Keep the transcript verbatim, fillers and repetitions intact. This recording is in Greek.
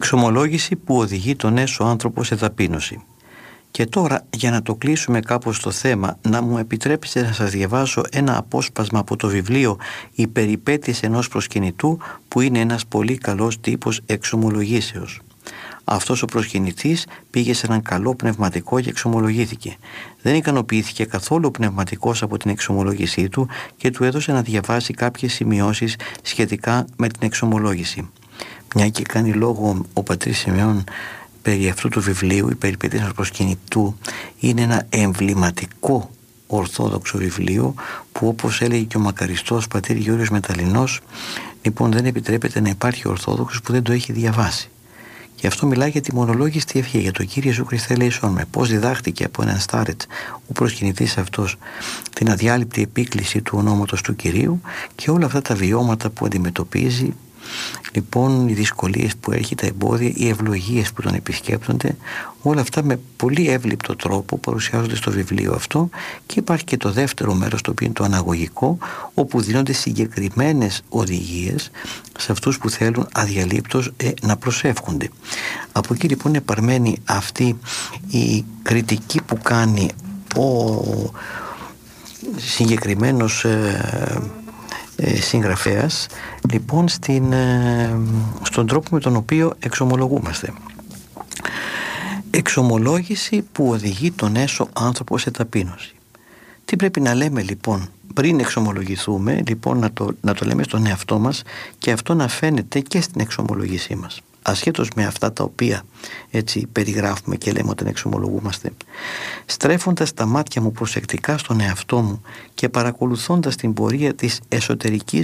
Εξομολόγηση που οδηγεί τον έσω άνθρωπο σε ταπείνωση. Και τώρα, για να το κλείσουμε κάπως το θέμα, να μου επιτρέψετε να σας διαβάσω ένα απόσπασμα από το βιβλίο «Οι περιπέτειες ενός προσκυνητού», που είναι ένας πολύ καλός τύπος εξομολογήσεως. Αυτός ο προσκυνητής πήγε σε έναν καλό πνευματικό και εξομολογήθηκε. Δεν ικανοποιήθηκε καθόλου ο πνευματικός από την εξομολόγησή του και του έδωσε να διαβάσει κάποιες σημειώσεις σχετικά με την εξομολόγηση. Μια και κάνει λόγο ο πατήρ Σιμεών περί αυτού του βιβλίου, «Οι περιπέτειες ενός προσκυνητού», είναι ένα εμβληματικό ορθόδοξο βιβλίο που, όπως έλεγε και ο μακαριστός πατήρ Γεώργιος Μεταλλινός, λοιπόν δεν επιτρέπεται να υπάρχει ορθόδοξος που δεν το έχει διαβάσει. Και αυτό μιλάει για τη μονολόγιστη ευχή, για το Κύριε Ιησού Χριστέ ελέησόν με. Πώς διδάχτηκε από έναν στάρετ ο προσκυνητής αυτός την αδιάλειπτη επίκληση του ονόματος του Κυρίου και όλα αυτά τα βιώματα που αντιμετωπίζει. Λοιπόν, οι δυσκολίες που έχει, τα εμπόδια, οι ευλογίες που τον επισκέπτονται, όλα αυτά με πολύ εύληπτο τρόπο παρουσιάζονται στο βιβλίο αυτό. Και υπάρχει και το δεύτερο μέρος, το οποίο είναι το αναγωγικό, όπου δίνονται συγκεκριμένες οδηγίες σε αυτούς που θέλουν αδιαλείπτως ε, να προσεύχονται. Από εκεί λοιπόν είναι παρμένη αυτή η κριτική που κάνει ο συγκεκριμένος ε, ε, συγγραφέας, λοιπόν, στην, ε, στον τρόπο με τον οποίο εξομολογούμαστε. Εξομολόγηση που οδηγεί τον έσω άνθρωπο σε ταπείνωση. Τι πρέπει να λέμε λοιπόν πριν εξομολογηθούμε? Λοιπόν, να το, να το λέμε στον εαυτό μας και αυτό να φαίνεται και στην εξομολόγησή μας, ασχέτως με αυτά τα οποία έτσι περιγράφουμε και λέμε όταν εξομολογούμαστε. Στρέφοντας τα μάτια μου προσεκτικά στον εαυτό μου και παρακολουθώντας την πορεία της εσωτερικής